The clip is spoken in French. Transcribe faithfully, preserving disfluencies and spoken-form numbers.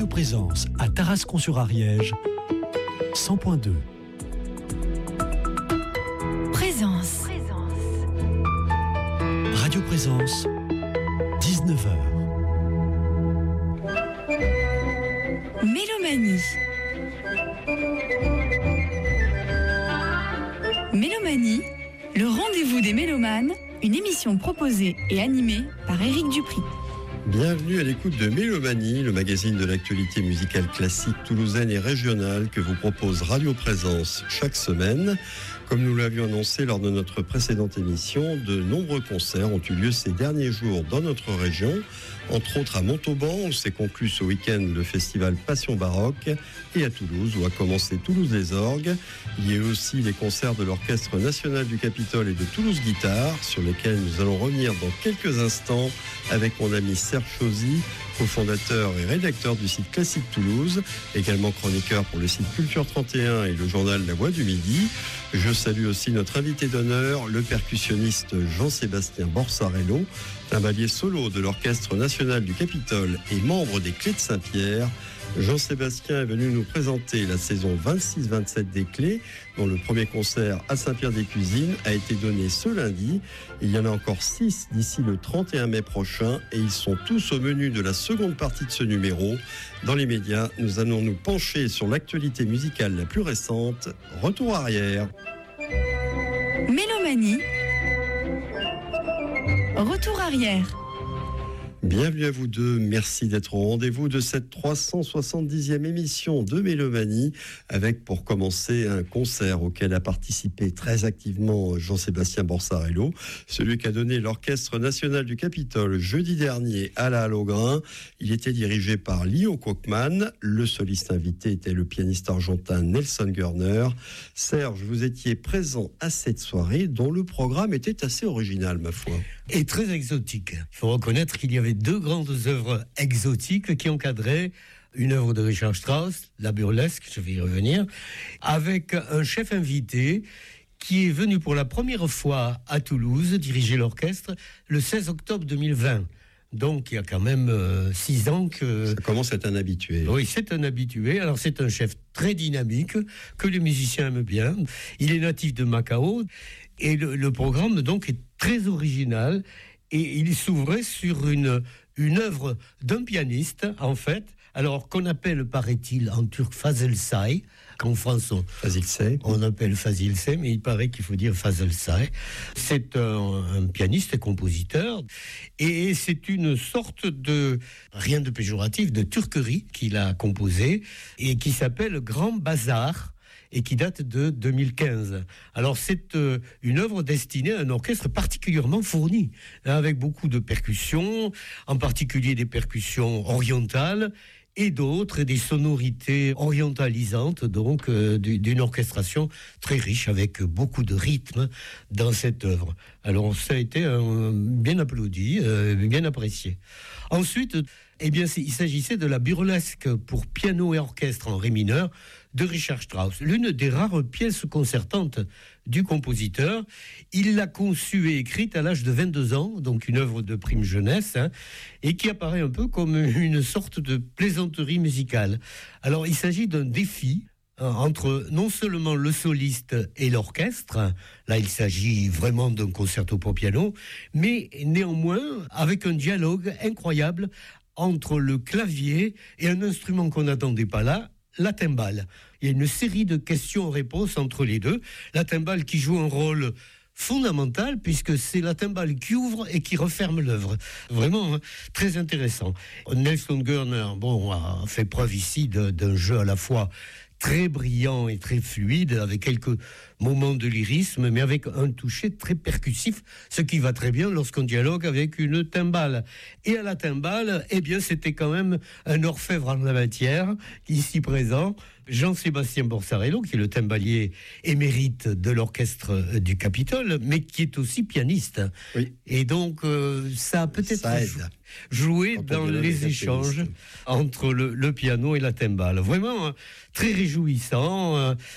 Radio Présence à Tarascon-sur-Ariège, cent point deux. Présence. Radio Présence, dix-neuf heures. Mélomanie. Mélomanie, le rendez-vous des mélomanes, une émission proposée et animée par Éric Dupri. Bienvenue à l'écoute de Mélomanie, le magazine de l'actualité musicale classique toulousaine et régionale que vous propose Radio Présence chaque semaine. Comme nous l'avions annoncé lors de notre précédente émission, de nombreux concerts ont eu lieu ces derniers jours dans notre région, entre autres à Montauban où s'est conclu ce week-end le festival Passion Baroque, et à Toulouse où a commencé Toulouse les Orgues. Il y a eu aussi les concerts de l'Orchestre National du Capitole et de Toulouse Guitare, sur lesquels nous allons revenir dans quelques instants avec mon ami Serge Chauzy, cofondateur et rédacteur du site Classique Toulouse, également chroniqueur pour le site Culture trente et un et le journal La Voix du Midi. Je salue aussi notre invité d'honneur, le percussionniste Jean-Sébastien Borsarello, timbalier solo de l'Orchestre National du Capitole et membre des Clés de Saint-Pierre. Jean-Sébastien est venu nous présenter la saison vingt-six vingt-sept des Clés, dont le premier concert à Saint-Pierre-des-Cuisines a été donné ce lundi. Il y en a encore six d'ici le trente et un mai prochain et ils sont tous au menu de la seconde partie de ce numéro. Dans les médias, nous allons nous pencher sur l'actualité musicale la plus récente. Retour arrière. Mélomanie. Retour arrière. Bienvenue à vous deux, merci d'être au rendez-vous de cette trois cent soixante-dixième émission de Mélomanie, avec pour commencer un concert auquel a participé très activement Jean-Sébastien Borsarello, celui qui a donné l'Orchestre National du Capitole jeudi dernier à la Halle au Grain. Il était dirigé par Leo Kochman, le soliste invité était le pianiste argentin Nelson Görner. Serge, vous étiez présent à cette soirée dont le programme était assez original, ma foi. Et très exotique. Il faut reconnaître qu'il y avait deux grandes œuvres exotiques qui encadraient une œuvre de Richard Strauss, la burlesque, je vais y revenir, avec un chef invité qui est venu pour la première fois à Toulouse diriger l'orchestre le seize octobre deux mille vingt. Donc il y a quand même euh, six ans que... Ça commence à être un habitué. Oui, c'est un habitué. Alors c'est un chef très dynamique, que les musiciens aiment bien. Il est natif de Macao. Et le, le programme donc est très original. Et il s'ouvrait sur une, une œuvre d'un pianiste, en fait, alors qu'on appelle, paraît-il, en turc Fazıl Say, qu'en France on, Fazıl Say. on appelle Fazıl Say, mais il paraît qu'il faut dire Fazıl Say. C'est un, un pianiste et compositeur, et c'est une sorte de, rien de péjoratif, de turquerie qu'il a composé, et qui s'appelle Grand Bazar, et qui date de deux mille quinze. Alors c'est euh, une œuvre destinée à un orchestre particulièrement fourni, hein, avec beaucoup de percussions, en particulier des percussions orientales, et d'autres, et des sonorités orientalisantes, donc euh, d'une orchestration très riche, avec beaucoup de rythme dans cette œuvre. Alors ça a été euh, bien applaudi, euh, bien apprécié. Ensuite, eh bien, il s'agissait de la burlesque pour piano et orchestre en ré mineur de Richard Strauss, l'une des rares pièces concertantes du compositeur. Il l'a conçue et écrite à l'âge de vingt-deux ans, donc une œuvre de prime jeunesse, hein, et qui apparaît un peu comme une sorte de plaisanterie musicale. Alors, il s'agit d'un défi entre non seulement le soliste et l'orchestre, là il s'agit vraiment d'un concerto pour piano, mais néanmoins avec un dialogue incroyable entre le clavier et un instrument qu'on n'attendait pas là, la timbale. Il y a une série de questions-réponses entre les deux. La timbale qui joue un rôle fondamental puisque c'est la timbale qui ouvre et qui referme l'œuvre. Vraiment hein, très intéressant. Nelson Görner, bon, a fait preuve ici de, d'un jeu à la fois très brillant et très fluide, avec quelques moments de lyrisme, mais avec un toucher très percussif, ce qui va très bien lorsqu'on dialogue avec une timbale. Et à la timbale, eh bien, c'était quand même un orfèvre en la matière, ici présent, Jean-Sébastien Borsarello, qui est le timbalier émérite de l'orchestre du Capitole, mais qui est aussi pianiste. Oui. Et donc, euh, ça a peut-être ça jou- joué dans les échanges pianiste. entre le, le piano et la timbale. Vraiment, hein, très réjouissant.